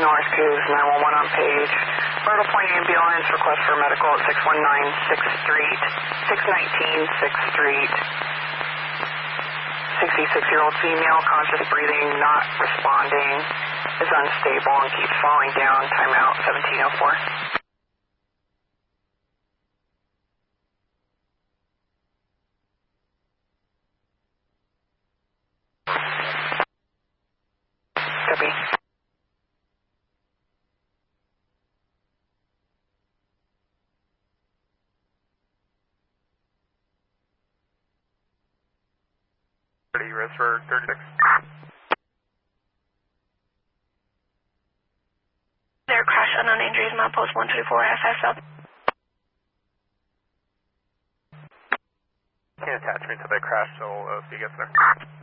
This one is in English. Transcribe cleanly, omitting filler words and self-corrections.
North Coos, 911 on page. Fertile Point ambulance, request for medical at 619 6th Street, 619 6th Street. 66-year-old female, conscious breathing, not responding, is unstable and keeps falling down. Timeout 1704. Copy. Rest for 36. There, crash, unknown injuries, milepost 124, FS South. Can attach me to the crash till he gets there.